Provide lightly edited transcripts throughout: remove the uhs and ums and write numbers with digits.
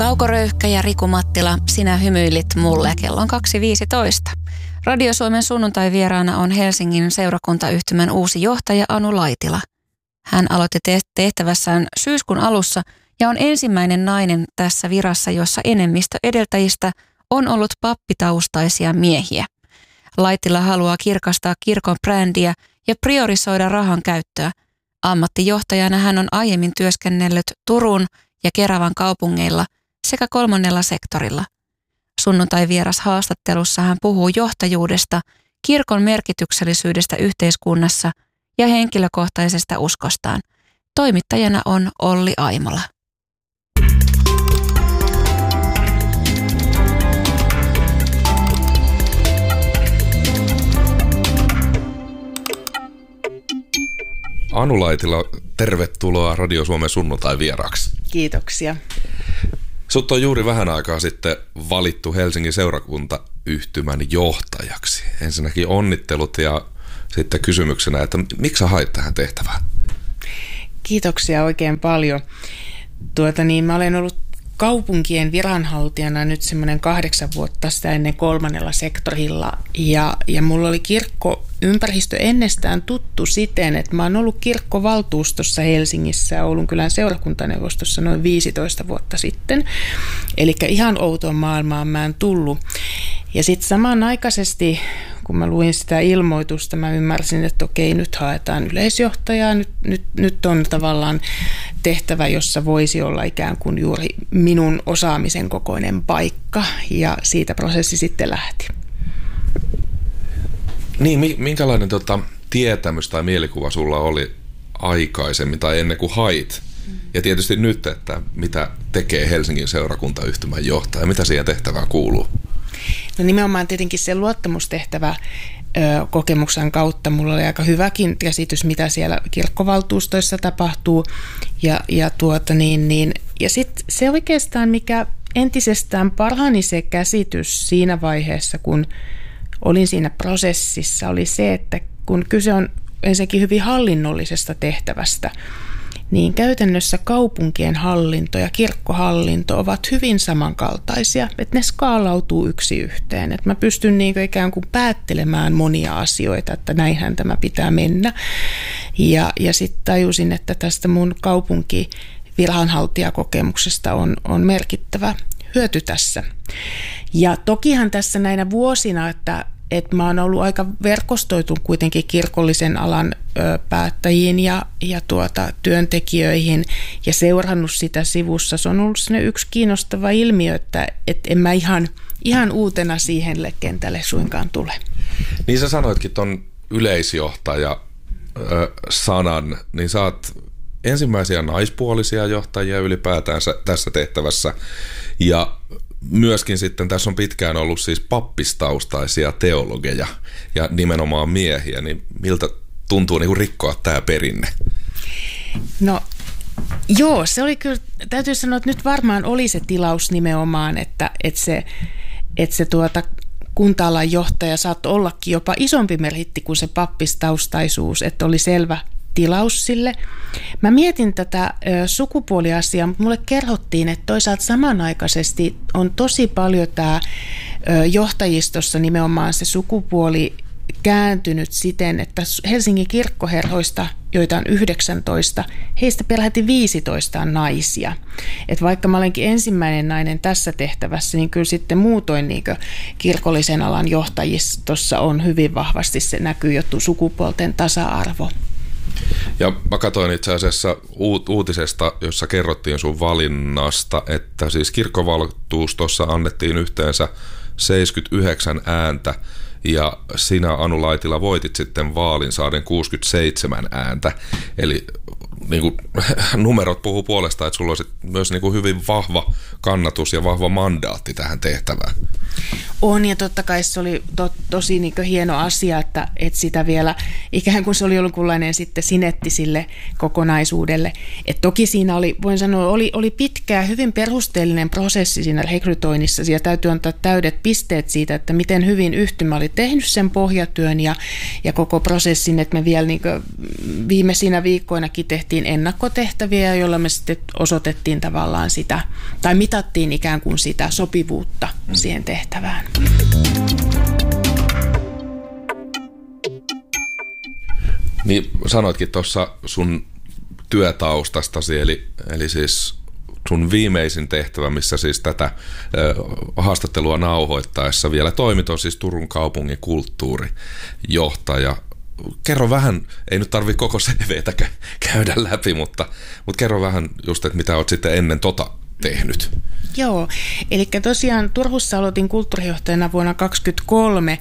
Kauko Röyhkä ja Riku Mattila, sinä hymyilit mulle. Kello on 2.15. Radio Suomen sunnuntai-vieraana on Helsingin seurakuntayhtymän uusi johtaja Anu Laitila. Hän aloitti tehtävässään syyskuun alussa ja on ensimmäinen nainen tässä virassa, jossa enemmistö edeltäjistä on ollut pappitaustaisia miehiä. Laitila haluaa kirkastaa kirkon brändiä ja priorisoida rahan käyttöä. Ammattijohtajana hän on aiemmin työskennellyt Turun ja Keravan kaupungeilla sekä kolmannella sektorilla. Sunnuntai-vieras haastattelussa hän puhuu johtajuudesta, kirkon merkityksellisyydestä yhteiskunnassa ja henkilökohtaisesta uskostaan. Toimittajana on Olli Aimola. Anu Laitila, tervetuloa Radio Suomen sunnuntai-vieraaksi. Kiitoksia. Sut on juuri vähän aikaa sitten valittu Helsingin seurakuntayhtymän johtajaksi. Ensinnäkin onnittelut ja sitten kysymyksenä, että miksi sä hait tähän tehtävään? Kiitoksia oikein paljon. Mä olen ollut kaupunkien viranhaltijana nyt semmoinen 8 vuotta sitä ennen kolmannella sektorilla ja mulla oli kirkkoympäristö ennestään tuttu siten, että mä oon ollut kirkkovaltuustossa Helsingissä ja Oulunkylän seurakuntaneuvostossa noin 15 vuotta sitten. Eli ihan outoon maailmaan mä en tullut. Ja sitten samanaikaisesti, kun mä luin sitä ilmoitusta, mä ymmärsin, että okei, nyt haetaan yleisjohtajaa, nyt on tavallaan tehtävä, jossa voisi olla ikään kuin juuri minun osaamisen kokoinen paikka, ja siitä prosessi sitten lähti. Niin, minkälainen tietämys tai mielikuva sulla oli aikaisemmin tai ennen kuin hait? Ja tietysti nyt, että mitä tekee Helsingin seurakuntayhtymän johtaja, mitä siihen tehtävään kuuluu? No nimenomaan tietenkin se luottamustehtävä kokemuksen kautta mulla oli aika hyväkin käsitys, mitä siellä kirkkovaltuustoissa tapahtuu. Ja sitten se oikeastaan, mikä entisestään parani se käsitys siinä vaiheessa, kun olin siinä prosessissa, oli se, että kun kyse on ensinnäkin hyvin hallinnollisesta tehtävästä, niin käytännössä kaupunkien hallinto ja kirkkohallinto ovat hyvin samankaltaisia, että ne skaalautuu yksi yhteen. Että mä pystyn ikään kuin päättelemään monia asioita, että näinhän tämä pitää mennä. Ja sitten tajusin, että tästä mun kaupunkiviranhaltijakokemuksesta on merkittävä hyöty tässä. Ja tokihan tässä näinä vuosina, että mä oon ollut aika verkostoitunut kuitenkin kirkollisen alan päättäjiin ja työntekijöihin ja seurannut sitä sivussa. Se on ollut yksi kiinnostava ilmiö, että en mä ihan uutena siihen kentälle suinkaan tule. Niin sä sanoitkin ton yleisjohtaja sanan, niin sä oot ensimmäisiä naispuolisia johtajia ylipäätään tässä tehtävässä ja myöskin sitten tässä on pitkään ollut siis pappistaustaisia teologeja ja nimenomaan miehiä, niin miltä tuntuu niin kuin rikkoa tämä perinne? No joo, se oli kyllä, täytyy sanoa, että nyt varmaan oli se tilaus nimenomaan, että se kunta-alan johtaja saattoi ollakin jopa isompi meritti kuin se pappistaustaisuus, että oli selvä tilaus sille. Mä mietin tätä sukupuoliasiaa, mutta mulle kerrottiin, että toisaalta samanaikaisesti on tosi paljon tämä johtajistossa nimenomaan se sukupuoli kääntynyt siten, että Helsingin kirkkoherroista, joita on 19, heistä peräti 15 on naisia. Et vaikka mä olenkin ensimmäinen nainen tässä tehtävässä, niin kyllä sitten muutoin niin kirkollisen alan johtajistossa on hyvin vahvasti se näkyy jo sukupuolten tasa-arvo. Ja mä katsoin itse asiassa uutisesta, jossa kerrottiin sun valinnasta, että siis kirkkovaltuustossa annettiin yhteensä 79 ääntä ja sinä Anu Laitila voitit sitten vaalin saaden 67 ääntä. Eli niin kuin, numerot puhuu puolestaan, että sulla olisi myös niin kuin hyvin vahva kannatus ja vahva mandaatti tähän tehtävään. On ja totta kai se oli tosi niin kuin hieno asia, että sitä vielä ikään kuin se oli jonkunlainen sitten sinetti sille kokonaisuudelle. Et toki siinä oli, voin sanoa, oli pitkä ja hyvin perusteellinen prosessi siinä rekrytoinnissa. Siellä täytyy antaa täydet pisteet siitä, että miten hyvin yhtymä oli tehnyt sen pohjatyön ja koko prosessin, että me vielä niin kuin viimeisinä viikkoinakin tehtiin annettiin ennakkotehtäviä, joilla me sitten osoitettiin tavallaan sitä, tai mitattiin ikään kuin sitä sopivuutta siihen tehtävään. Niin sanoitkin tuossa sun työtaustastasi, eli siis sun viimeisin tehtävä, missä siis tätä haastattelua nauhoittaessa vielä toimit, on siis Turun kaupungin kulttuurijohtaja. Kerro vähän, ei nyt tarvitse koko CVtä käydä läpi, mutta kerro vähän just, että mitä olet sitten ennen tehnyt. Joo, eli tosiaan Turussa aloitin kulttuurijohtajana vuonna 2023,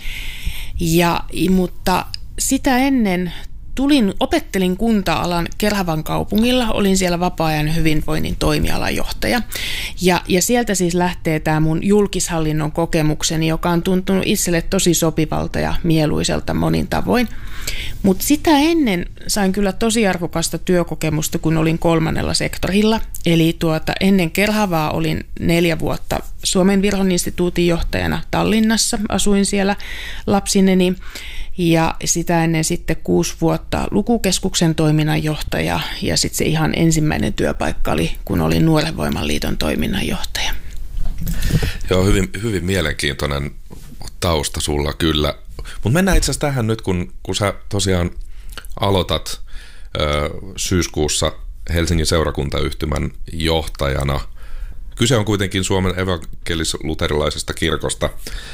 mutta sitä ennen opettelin kunta-alan Kerhavan kaupungilla, olin siellä vapaa-ajan hyvinvoinnin toimialajohtaja. Ja sieltä siis lähtee tämä mun julkishallinnon kokemukseni, joka on tuntunut itselle tosi sopivalta ja mieluiselta monin tavoin. Mutta sitä ennen sain kyllä tosi arvokasta työkokemusta, kun olin 3. sektorilla. Eli ennen Kerhavaa olin 4 vuotta Suomen Virhon instituutin johtajana Tallinnassa, asuin siellä lapsineni. Ja sitä ennen sitten 6 vuotta Lukukeskuksen toiminnanjohtaja ja sitten se ihan ensimmäinen työpaikka oli, kun olin Nuoren Voiman liiton toiminnanjohtaja. Joo, hyvin mielenkiintoinen tausta sulla kyllä. Mutta mennään itse asiassa tähän nyt, kun sä tosiaan aloitat syyskuussa Helsingin seurakuntayhtymän johtajana. Kyse on kuitenkin Suomen evankelis-luterilaisesta kirkosta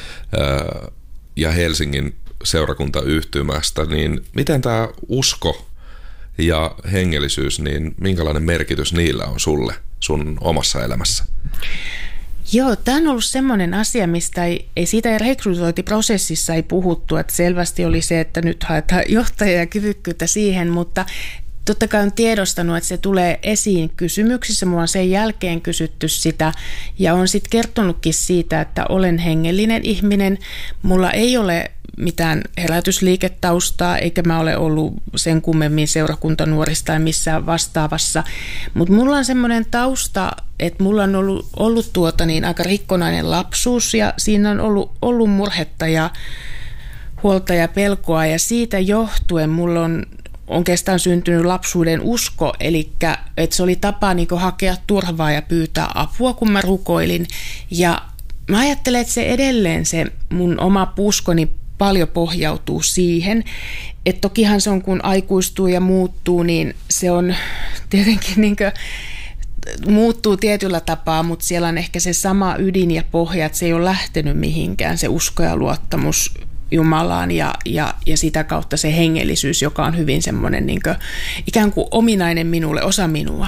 ja Helsingin seurakuntayhtymästä, niin miten tämä usko ja hengellisyys, niin minkälainen merkitys niillä on sulle sun omassa elämässä? Joo, tämä on ollut semmoinen asia, mistä ei siitä rekrytointiprosessissa ei puhuttu, että selvästi oli se, että nyt haetaan johtajaa ja kyvykkyyttä siihen, mutta totta kai on tiedostanut, että se tulee esiin kysymyksissä. Mua on sen jälkeen kysytty sitä ja on sitten kertonutkin siitä, että olen hengellinen ihminen. Mulla ei ole mitään herätysliiketaustaa, eikä mä ole ollut sen kummemmin seurakuntanuorista tai missään vastaavassa. Mutta mulla on semmoinen tausta, että mulla on ollut aika rikkonainen lapsuus ja siinä on ollut murhetta ja huolta ja pelkoa ja siitä johtuen mulla on oikeastaan syntynyt lapsuuden usko, eli että se oli tapa niin hakea turvaa ja pyytää apua, kun mä rukoilin. Ja mä ajattelen, että se edelleen se mun oma uskoni paljon pohjautuu siihen, että tokihan se on, kun aikuistuu ja muuttuu, niin se on tietenkin niin kuin muuttuu tietyllä tapaa, mutta siellä on ehkä se sama ydin ja pohja, että se ei ole lähtenyt mihinkään, se usko ja luottamus Jumalaan ja sitä kautta se hengellisyys, joka on hyvin semmoinen niin kuin, ikään kuin ominainen minulle, osa minua.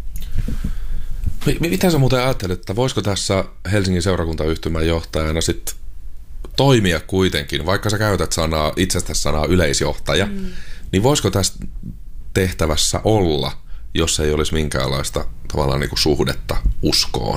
Mitä sä muuten ajattelet, että voisiko tässä Helsingin seurakuntayhtymän johtajana sitten toimia kuitenkin, vaikka sä käytät itsestäsi sanaa yleisjohtaja, niin voisiko tässä tehtävässä olla, jos ei olisi minkäänlaista tavallaan niin kuin suhdetta uskoon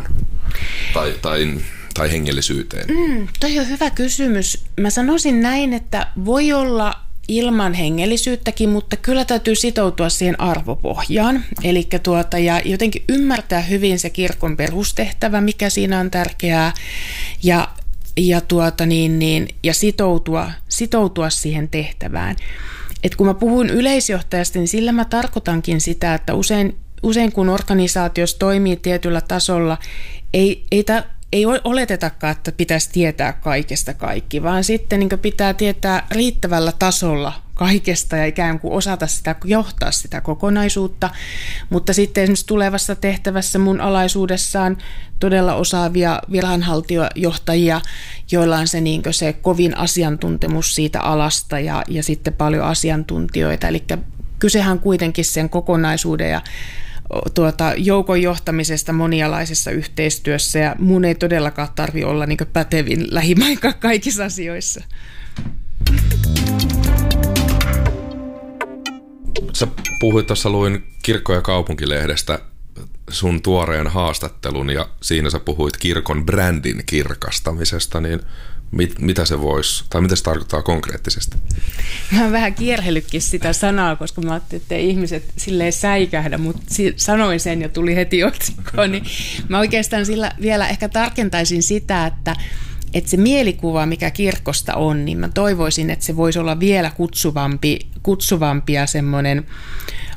tai hengellisyyteen? Toi on hyvä kysymys. Mä sanoisin näin, että voi olla ilman hengellisyyttäkin, mutta kyllä täytyy sitoutua siihen arvopohjaan. Elikkä ja jotenkin ymmärtää hyvin se kirkon perustehtävä, mikä siinä on tärkeää, ja sitoutua siihen tehtävään. Et kun mä puhun yleisjohtajasta, niin sillä mä tarkoitankin sitä, että usein kun organisaatiossa toimii tietyllä tasolla, ei oletetakaan, että pitäisi tietää kaikesta kaikki, vaan sitten niin pitää tietää riittävällä tasolla kaikesta ja ikään kuin osata sitä, johtaa sitä kokonaisuutta. Mutta sitten esimerkiksi tulevassa tehtävässä mun alaisuudessaan todella osaavia viranhaltijohtajia, joilla on se kovin asiantuntemus siitä alasta ja sitten paljon asiantuntijoita. Eli kysehän kuitenkin sen kokonaisuuden ja joukon johtamisesta monialaisessa yhteistyössä ja mun ei todellakaan tarvitse olla niin pätevin lähimainkaan kaikissa asioissa. Sä puhuit tuossa, luin Kirkko- ja kaupunkilehdestä sun tuoreen haastattelun ja siinä sä puhuit kirkon brändin kirkastamisesta, niin mitä se voisi, tai mitä se tarkoittaa konkreettisesti? Mä oon vähän kierhellytkin sitä sanaa, koska mä ajattelin, että ihmiset silleen säikähdä, mutta sanoin sen ja tuli heti otsikkoon, niin mä oikeastaan sillä vielä ehkä tarkentaisin sitä, että se mielikuva, mikä kirkosta on, niin mä toivoisin, että se voisi olla vielä kutsuvampi ja semmoinen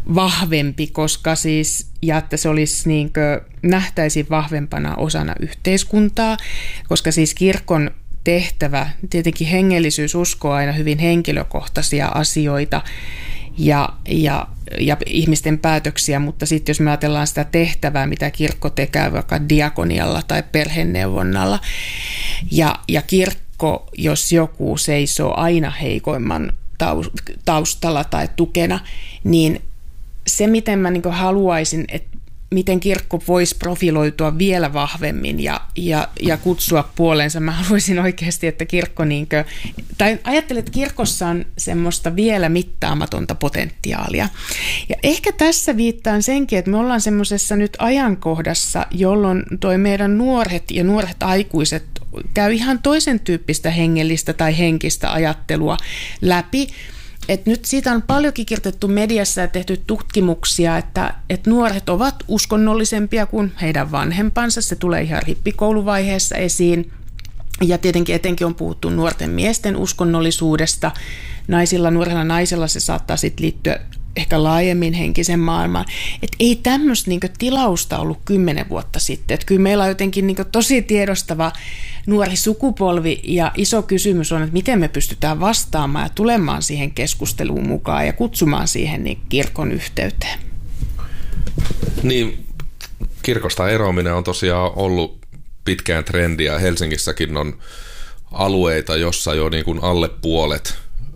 vahvempi, koska siis, ja että se olisi niin kuin, nähtäisiin vahvempana osana yhteiskuntaa, koska siis kirkon tehtävä, tietenkin hengellisyys uskoo aina hyvin henkilökohtaisia asioita ja ihmisten päätöksiä, mutta sitten jos me ajatellaan sitä tehtävää, mitä kirkko tekee vaikka diakonialla tai perheneuvonnalla, ja kirkko, jos joku seisoo aina heikoimman taustalla tai tukena, niin se, miten mä niin kuin haluaisin, että miten kirkko voisi profiloitua vielä vahvemmin ja kutsua puoleensa. Mä haluaisin oikeasti, että kirkko, tai ajattelen, että kirkossa on semmoista vielä mittaamatonta potentiaalia. Ja ehkä tässä viittaan senkin, että me ollaan semmoisessa nyt ajankohdassa, jolloin toi meidän nuoret ja nuoret aikuiset käy ihan toisen tyyppistä hengellistä tai henkistä ajattelua läpi. Et nyt siitä on paljonkin kirjoitettu mediassa ja tehty tutkimuksia, että nuoret ovat uskonnollisempia kuin heidän vanhempansa. Se tulee ihan rippikouluvaiheessa esiin. Ja tietenkin etenkin on puhuttu nuorten miesten uskonnollisuudesta. Nuorella naisella se saattaa sitten liittyä ehkä laajemmin henkisen maailmaan. Et ei tämmöistä tilausta ollut 10 vuotta sitten. Et kyllä meillä on jotenkin tosi tiedostava nuori sukupolvi ja iso kysymys on, että miten me pystytään vastaamaan ja tulemaan siihen keskusteluun mukaan ja kutsumaan siihen kirkon yhteyteen. Niin, kirkosta eroaminen on tosiaan ollut pitkään trendiä. Helsingissäkin on alueita, jossa jo niin kuin alle puolet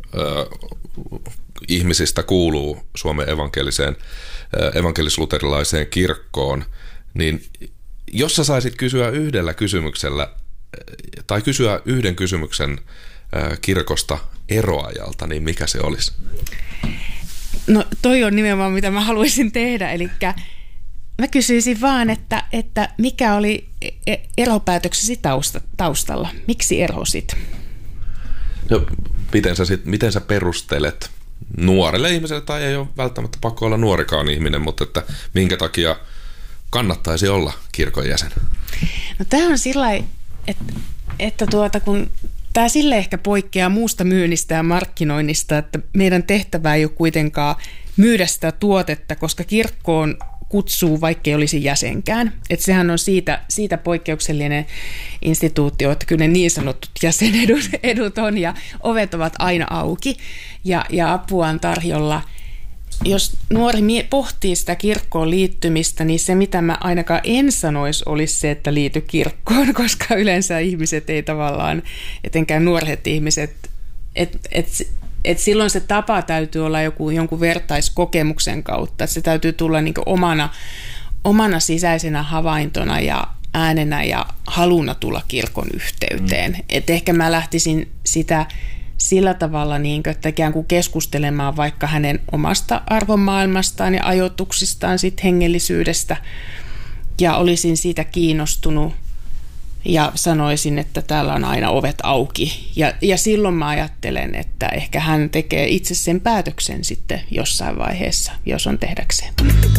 ihmisistä kuuluu Suomen evankelis-luterilaiseen kirkkoon, niin jos sä saisit kysyä yhdellä kysymyksellä tai kysyä yhden kysymyksen kirkosta eroajalta, niin mikä se olisi? No toi on nimenomaan mitä mä haluaisin tehdä, eli mä kysyisin vaan, että mikä oli eropäätöksesi taustalla? Miksi erosit? No, miten sä perustelet nuorelle ihmiselle, tai ei ole välttämättä pakko olla nuorikaan ihminen, mutta että minkä takia kannattaisi olla kirkon jäsen? No tämä on sillä lailla, että kun tämä sille ehkä poikkeaa muusta myynnistä ja markkinoinnista, että meidän tehtävä ei ole kuitenkaan myydä sitä tuotetta, koska kirkkoon kutsuu, vaikkei olisi jäsenkään. Että sehän on siitä poikkeuksellinen instituutio, että kyllä ne niin sanotut jäsenedut on ja ovet ovat aina auki ja apua on tarjolla. Jos nuori pohtii sitä kirkkoon liittymistä, niin se mitä mä ainakaan en sanoisi olisi se, että liity kirkkoon, koska yleensä ihmiset ei tavallaan, etenkään nuoret ihmiset, että silloin se tapa täytyy olla jonkun vertaiskokemuksen kautta, että se täytyy tulla niin kuin omana sisäisenä havaintona ja äänenä ja haluna tulla kirkon yhteyteen. Että ehkä mä lähtisin sitä sillä tavalla, että ikään kuin keskustelemaan vaikka hänen omasta arvomaailmastaan ja ajoituksistaan, sit hengellisyydestä, ja olisin siitä kiinnostunut ja sanoisin, että täällä on aina ovet auki. Ja silloin mä ajattelen, että ehkä hän tekee itse sen päätöksen sitten jossain vaiheessa, jos on tehdäkseen.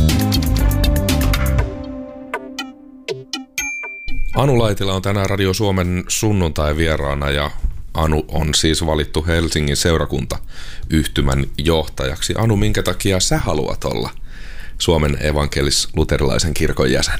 Anu Laitila on tänään Radio Suomen sunnuntai-vieraana ja Anu on siis valittu Helsingin seurakuntayhtymän johtajaksi. Anu, minkä takia sä haluat olla Suomen evankelis-luterilaisen kirkon jäsen?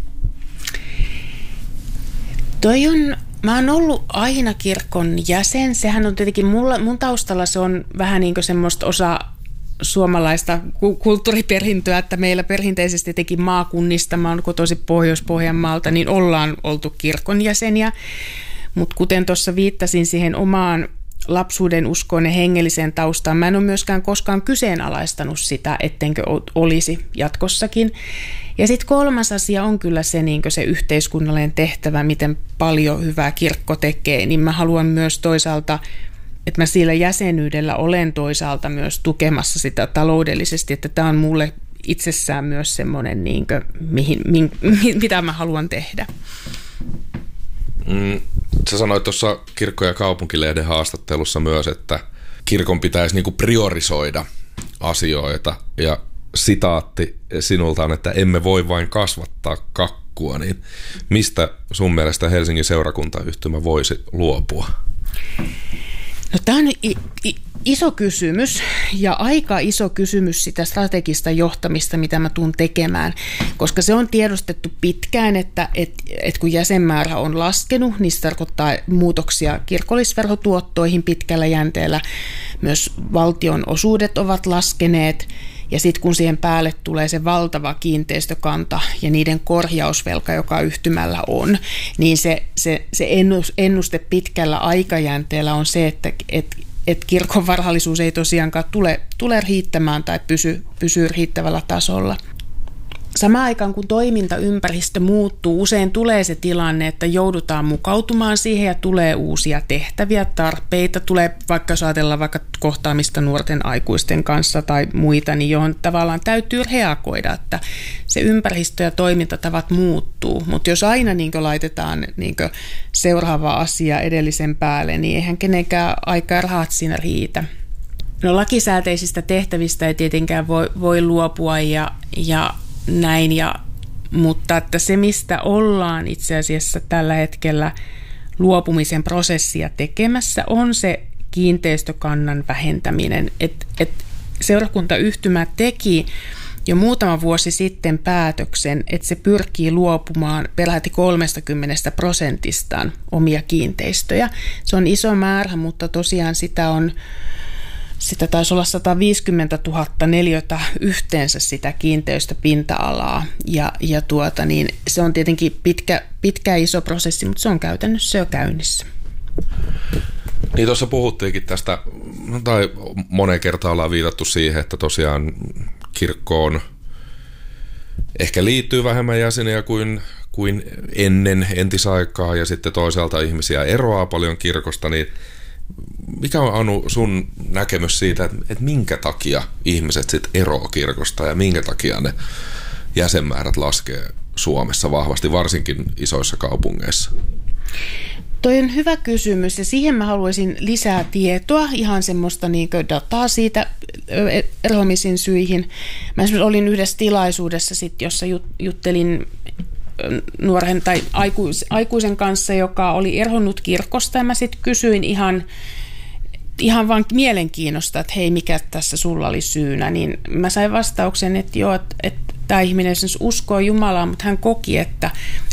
Mä oon ollut aina kirkon jäsen. Sehän on tietenkin mun taustalla se on vähän niin kuin semmoista osa suomalaista kulttuuriperintöä, että meillä perinteisesti etenkin maakunnista, mä oon kotoisin Pohjois-Pohjanmaalta, niin ollaan oltu kirkon jäseniä. Mutta kuten tuossa viittasin siihen omaan lapsuuden uskoon ja hengelliseen taustaan, mä en ole myöskään koskaan kyseenalaistanut sitä, ettenkö olisi jatkossakin. Ja sitten kolmas asia on kyllä se, se yhteiskunnallinen tehtävä, miten paljon hyvää kirkko tekee, niin mä haluan myös toisaalta, että mä sillä jäsenyydellä olen toisaalta myös tukemassa sitä taloudellisesti, että tämä on mulle itsessään myös semmoinen, mitä mä haluan tehdä. Sä sanoit tuossa Kirkko- ja kaupunkilehden haastattelussa myös, että kirkon pitäisi priorisoida asioita, ja sitaatti sinulta on, että emme voi vain kasvattaa kakkua, niin mistä sun mielestä Helsingin seurakuntayhtymä voisi luopua? No tämä on iso kysymys ja aika iso kysymys sitä strategista johtamista, mitä mä tuun tekemään, koska se on tiedostettu pitkään, että kun jäsenmäärä on laskenut, niin se tarkoittaa muutoksia kirkollisverotuottoihin pitkällä jänteellä. Myös valtion osuudet ovat laskeneet ja sitten kun siihen päälle tulee se valtava kiinteistökanta ja niiden korjausvelka, joka yhtymällä on, niin se ennuste pitkällä aikajänteellä on se, että kirkon varallisuus ei tosiaankaan tule riittämään tai pysyy riittävällä tasolla. Samaan aikaan, kun toimintaympäristö muuttuu, usein tulee se tilanne, että joudutaan mukautumaan siihen ja tulee uusia tehtäviä, tarpeita. Tulee vaikka, jos ajatellaan vaikka kohtaamista nuorten aikuisten kanssa tai muita, niin johon tavallaan täytyy reagoida, että se ympäristö ja toimintatavat muuttuu. Mutta jos aina laitetaan seuraava asia edellisen päälle, niin eihän kenenkään aika ja rahat siinä riitä. No, lakisääteisistä tehtävistä ei tietenkään voi luopua ja näin, mutta että se, mistä ollaan itse asiassa tällä hetkellä luopumisen prosessia tekemässä, on se kiinteistökannan vähentäminen. Seurakuntayhtymä teki jo muutama vuosi sitten päätöksen, että se pyrkii luopumaan peräti 30% omia kiinteistöjä. Se on iso määrä, mutta tosiaan sitä taisi olla 150 000 neliötä yhteensä sitä kiinteistöpinta-alaa ja se on tietenkin pitkä iso prosessi, mutta se on käytännössä jo käynnissä. Niin tuossa puhuttiinkin tästä, tai moneen kertaan ollaan viitattu siihen, että tosiaan kirkkoon ehkä liittyy vähemmän jäseniä kuin ennen entisaikaa ja sitten toisaalta ihmisiä eroaa paljon kirkosta, niin mikä on, Anu, sun näkemys siitä, että minkä takia ihmiset sitten eroaa kirkosta ja minkä takia ne jäsenmäärät laskee Suomessa vahvasti, varsinkin isoissa kaupungeissa? Toi on hyvä kysymys ja siihen mä haluaisin lisää tietoa, ihan semmoista dataa siitä eroamisen syihin. Mä esimerkiksi olin yhdessä tilaisuudessa, jossa juttelin nuoren tai aikuisen kanssa, joka oli eronnut kirkosta ja mä sitten kysyin ihan vaan mielenkiinnosta, että hei, mikä tässä sulla oli syynä, niin mä sain vastauksen, että joo, että tämä ihminen uskoo Jumalaa, mutta hän koki, että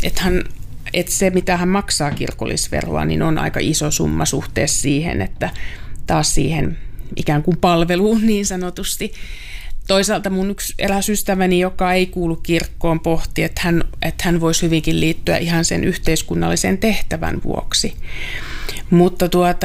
se, mitä hän maksaa kirkollisveroa, niin on aika iso summa suhteessa siihen, että taas siihen ikään kuin palveluun niin sanotusti. Toisaalta mun eräs ystäväni, joka ei kuulu kirkkoon, pohti, että hän voisi hyvinkin liittyä ihan sen yhteiskunnallisen tehtävän vuoksi. Mutta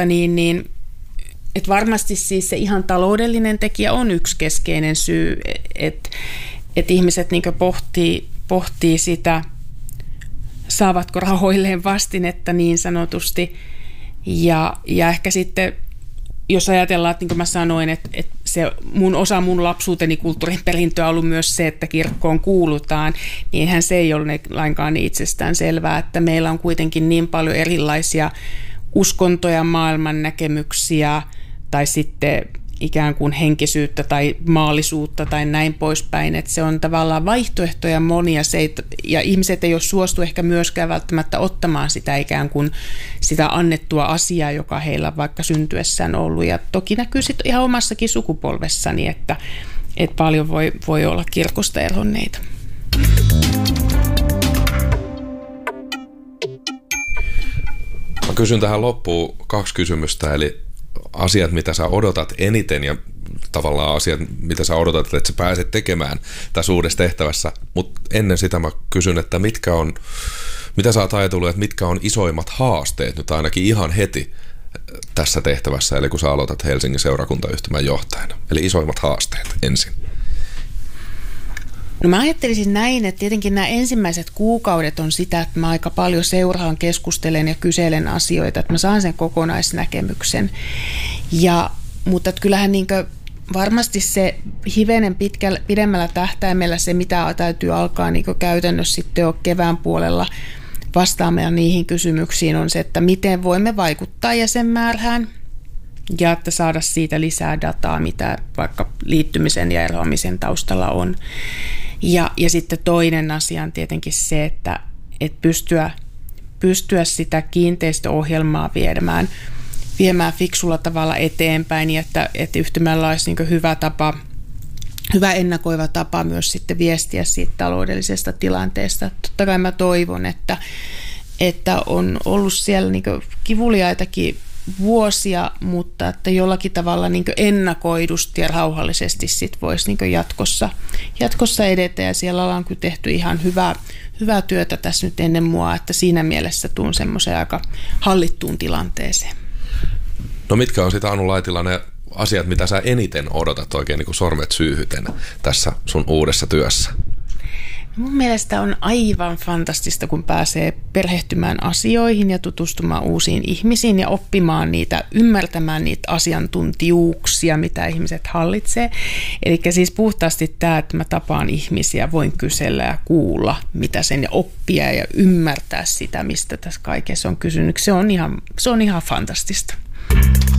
että varmasti siis se ihan taloudellinen tekijä on yksi keskeinen syy, että ihmiset pohtii sitä, saavatko rahoilleen vastinetta niin sanotusti. Ja ehkä sitten, jos ajatellaan, että niin kuin mä sanoin, että se osa mun lapsuuteni kulttuurin perintöä on ollut myös se, että kirkkoon kuulutaan, niin eihän se ei ole lainkaan niin itsestään selvää, että meillä on kuitenkin niin paljon erilaisia uskontoja, maailman näkemyksiä tai sitten ikään kuin henkisyyttä tai maallisuutta tai näin poispäin, että se on tavallaan vaihtoehtoja monia, ja ihmiset ei ole suostu ehkä myöskään välttämättä ottamaan sitä ikään kuin sitä annettua asiaa, joka heillä vaikka syntyessään ollut, ja toki näkyy sitten ihan omassakin sukupolvessani, että paljon voi olla kirkosta eronneita. Mä kysyn tähän loppuun 2 kysymystä, eli asiat, mitä sä odotat eniten ja tavallaan asiat, mitä sä odotat, että sä pääset tekemään tässä uudessa tehtävässä. Mutta ennen sitä mä kysyn, että mitä sä oot ajatellut, että mitkä on isoimmat haasteet nyt ainakin ihan heti tässä tehtävässä, eli kun sä aloitat Helsingin seurakuntayhtymän johtajana. Eli isoimmat haasteet ensin. No mä ajattelisin näin, että tietenkin nämä ensimmäiset kuukaudet on sitä, että mä aika paljon seuraan, keskustelen ja kyselen asioita, että mä saan sen kokonaisnäkemyksen. Mutta kyllähän varmasti se hivenen pidemmällä tähtäimellä se, mitä täytyy alkaa käytännössä sitten jo kevään puolella vastaamaan niihin kysymyksiin, on se, että miten voimme vaikuttaa jäsenmäärään ja että saada siitä lisää dataa, mitä vaikka liittymisen ja eroamisen taustalla on. Ja sitten toinen asia on tietenkin se, että pystyä sitä kiinteistöohjelmaa viemään fiksulla tavalla eteenpäin, että yhtymällä olisi niin hyvä ennakoiva tapa myös sitten viestiä siitä taloudellisesta tilanteesta. Totta kai mä toivon, että on ollut siellä niin kivuliaitakin vuosia, mutta että jollakin tavalla niin ennakoidusti ja rauhallisesti sit voisi niin jatkossa edetä, ja siellä ollaan kyllä tehty ihan hyvää työtä tässä nyt ennen mua, että siinä mielessä tuun semmoiseen aika hallittuun tilanteeseen. No mitkä on sitä, Anu Laitila, ne asiat, mitä sä eniten odotat oikein niin kuin sormet syyhyten tässä sun uudessa työssä? Mun mielestä on aivan fantastista, kun pääsee perhehtymään asioihin ja tutustumaan uusiin ihmisiin ja oppimaan niitä, ymmärtämään niitä asiantuntijuuksia, mitä ihmiset hallitsee. Eli siis puhtaasti tämä, että mä tapaan ihmisiä, voin kysellä ja kuulla, mitä sen, ja oppia ja ymmärtää sitä, mistä tässä kaikessa on kysynyt. Se on ihan fantastista.